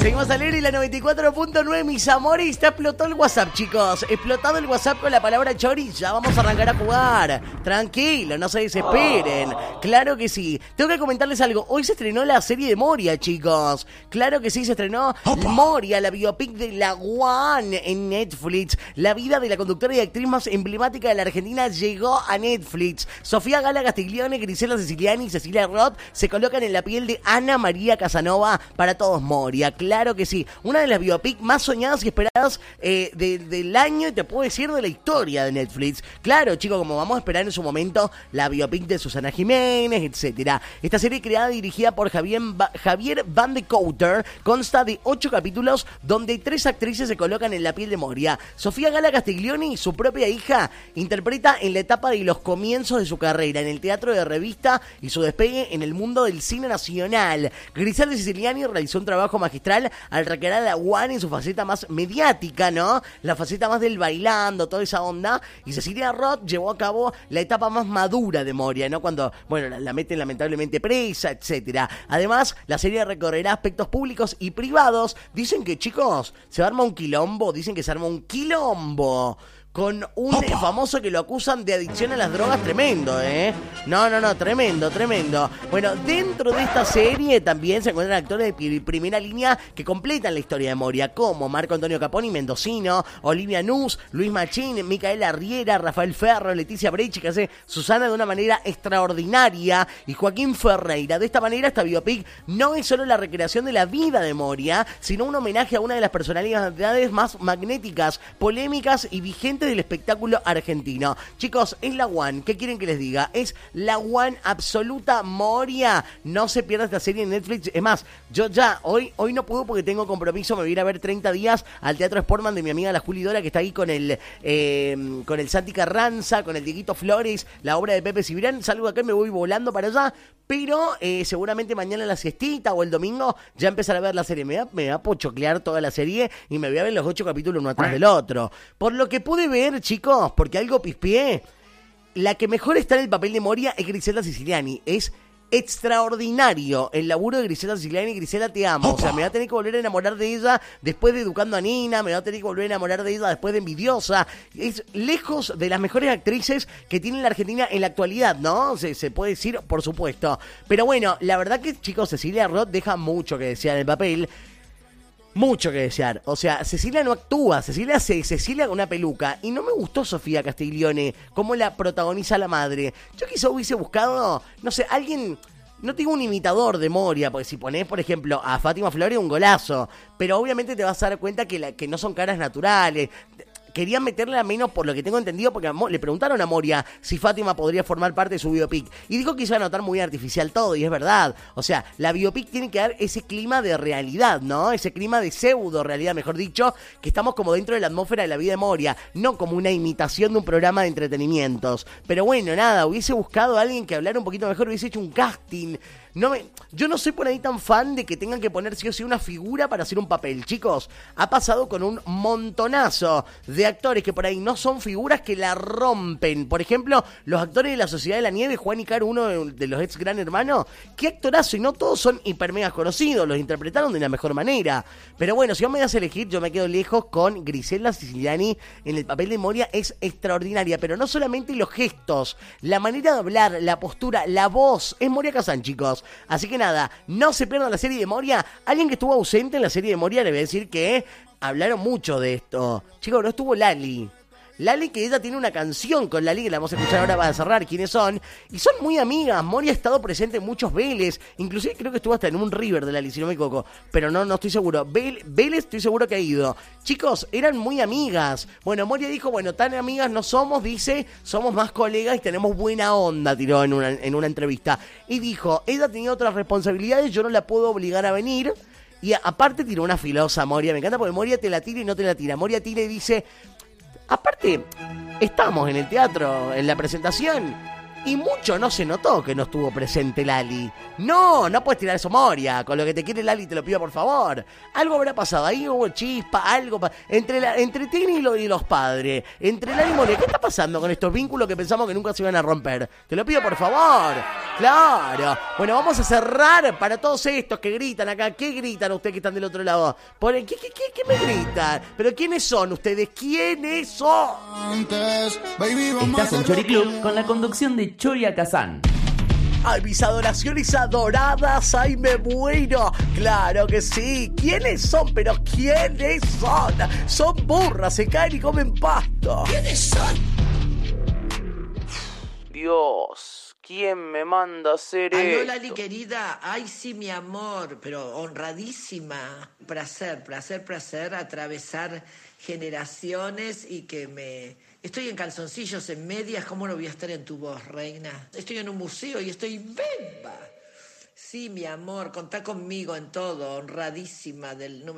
Seguimos al aire y la 94.9, mis amores. Te explotó el WhatsApp, chicos. Explotado el WhatsApp con la palabra Chori. Ya vamos a arrancar a jugar. Tranquilo, no se desesperen. Claro que sí. Tengo que comentarles algo. Hoy se estrenó la serie de Moria, chicos. Claro que sí, se estrenó Moria, la biopic de la One en Netflix. La vida de la conductora y actriz más emblemática de la Argentina llegó a Netflix. Sofía Gala Castiglione, Griselda Siciliani y Cecilia Roth se colocan en la piel de Ana María Casanova para todos Moria. Claro que sí. Una de las biopic más soñadas y esperadas del año y te puedo decir de la historia de Netflix. Claro, chicos, como vamos a esperar en su momento la biopic de Susana Jiménez, etcétera. Esta serie creada y dirigida por Javier Van de Couter consta de 8 capítulos donde 3 actrices se colocan en la piel de Moria. Sofía Gala Castiglione y su propia hija interpreta en la etapa de los comienzos de su carrera en el teatro de revista y su despegue en el mundo del cine nacional. Griselda Siciliani realizó un trabajo magistral al recrear a la One en su faceta más mediática, ¿no? La faceta más del bailando, toda esa onda. Y Cecilia Roth llevó a cabo la etapa más madura de Moria, ¿no? Cuando, bueno, la meten lamentablemente presa, etcétera. Además, la serie recorrerá aspectos públicos y privados. Dicen que, chicos, se arma un quilombo. Dicen que se arma un quilombo con un famoso que lo acusan de adicción a las drogas tremendo, ¿eh? No, tremendo. Bueno, dentro de esta serie también se encuentran actores de primera línea que completan la historia de Moria, como Marco Antonio Caponi, Mendocino, Olivia Nuz, Luis Machín, Micaela Riera, Rafael Ferro, Leticia Brecht, que hace Susana de una manera extraordinaria, y Joaquín Ferreira. De esta manera, esta biopic no es solo la recreación de la vida de Moria, sino un homenaje a una de las personalidades más magnéticas, polémicas y vigentes del espectáculo argentino. Chicos, es la One. ¿Qué quieren que les diga? Es la One absoluta Moria. No se pierda esta serie en Netflix. Es más, yo ya hoy no puedo porque tengo compromiso. Me voy a ir a ver 30 días al Teatro Sportman de mi amiga la Juli Dora, que está ahí con el Santi Carranza, con el Dieguito Flores, la obra de Pepe Cibrián. Salgo acá y me voy volando para allá. Pero seguramente mañana en la siestita o el domingo ya empezaré a ver la serie. Me va a pochoclear toda la serie y me voy a ver los 8 capítulos uno atrás del otro. Por lo que pude ver, chicos, porque algo pispié, la que mejor está en el papel de Moria es Griselda Siciliani. Es extraordinario el laburo de Griselda Siciliani. Griselda, te amo. O sea, me va a tener que volver a enamorar de ella después de Educando a Nina, me va a tener que volver a enamorar de ella después de Envidiosa. Es lejos de las mejores actrices que tiene la Argentina en la actualidad, ¿no? Se puede decir, por supuesto. Pero bueno, la verdad que, chicos, Cecilia Roth deja mucho que desear en el papel. Mucho que desear. O sea, Cecilia no actúa. Cecilia hace Cecilia con una peluca. Y no me gustó Sofía Castiglione cómo la protagoniza la madre. Yo quizá hubiese buscado, no sé, alguien. No tengo un imitador de Moria, porque si ponés, por ejemplo, a Fátima Flores, un golazo. Pero obviamente te vas a dar cuenta que no son caras naturales. Querían meterle a menos, por lo que tengo entendido, porque le preguntaron a Moria si Fátima podría formar parte de su biopic. Y dijo que iba a notar muy artificial todo, y es verdad. O sea, la biopic tiene que dar ese clima de realidad, ¿no? Ese clima de pseudo-realidad, mejor dicho, que estamos como dentro de la atmósfera de la vida de Moria, no como una imitación de un programa de entretenimientos. Pero bueno, nada, hubiese buscado a alguien que hablara un poquito mejor, hubiese hecho un casting. Yo no soy por ahí tan fan de que tengan que poner sí o sí una figura para hacer un papel. Chicos, ha pasado con un montonazo de actores que por ahí no son figuras que la rompen. Por ejemplo, los actores de La Sociedad de la Nieve, Juan y Caro, uno de los ex Gran Hermano. Qué actorazo, y no todos son hiper megas conocidos, los interpretaron de la mejor manera. Pero bueno, si vos me das a elegir, yo me quedo lejos con Griselda Siciliani en el papel de Moria. Es extraordinaria, pero no solamente los gestos, la manera de hablar, la postura, la voz. Es Moria Kazan, chicos. Así que nada, no se pierdan la serie de Moria. Alguien que estuvo ausente en la serie de Moria, le voy a decir que hablaron mucho de esto. Chicos, no estuvo Lali, que ella tiene una canción con Lali, que la vamos a escuchar ahora para cerrar quiénes son. Y son muy amigas. Moria ha estado presente en muchos Vélez. Inclusive creo que estuvo hasta en un River de Lali, si no me equivoco. Pero no estoy seguro. Vélez estoy seguro que ha ido. Chicos, eran muy amigas. Bueno, Moria dijo, bueno, tan amigas no somos, dice, somos más colegas y tenemos buena onda, tiró en una entrevista. Y dijo, ella tenía otras responsabilidades, yo no la puedo obligar a venir. Y aparte tiró una filosa Moria. Me encanta porque Moria te la tira y no te la tira. Moria tira y dice... Aparte, estamos en el teatro, en la presentación. Y mucho no se notó que no estuvo presente Lali. No puedes tirar eso, Moria. Con lo que te quiere Lali, te lo pido por favor. Algo habrá pasado. Ahí hubo chispa, algo. Entre Tini y los padres. Entre Lali y Moria. ¿Qué está pasando con estos vínculos que pensamos que nunca se iban a romper? Te lo pido por favor. Claro. Bueno, vamos a cerrar para todos estos que gritan acá. ¿Qué gritan ustedes que están del otro lado? ¿Qué me gritan? ¿Pero quiénes son ustedes? ¿Quiénes son? Estás en Chori Club con la conducción de Chori Akazán. ¡Ay, mis adoraciones adoradas! ¡Ay, me muero! ¡Claro que sí! ¿Quiénes son? ¿Pero quiénes son? Son burras, se caen y comen pasto. ¿Quiénes son? Dios, ¿quién me manda a hacer esto? Aló, Lali, querida. Ay, sí, mi amor, pero honradísima. Placer atravesar generaciones y que me... Estoy en calzoncillos, en medias, ¿cómo no voy a estar en tu voz, reina? Estoy en un museo y estoy beba. Sí, mi amor, contá conmigo en todo, honradísima del número.